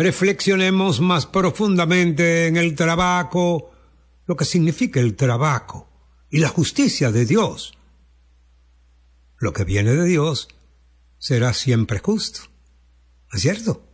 reflexionemos más profundamente en el trabajo, lo que significa el trabajo y la justicia de Dios. Lo que viene de Dios será siempre justo, ¿no es cierto?